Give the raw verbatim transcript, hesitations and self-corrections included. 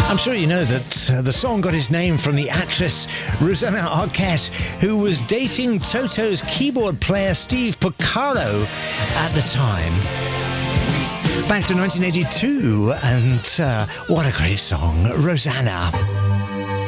I'm sure you know that uh, the song got its name from the actress Rosanna Arquette, who was dating Toto's keyboard player Steve Porcaro at the time. Back to nineteen eighty-two, and uh, what a great song, Rosanna.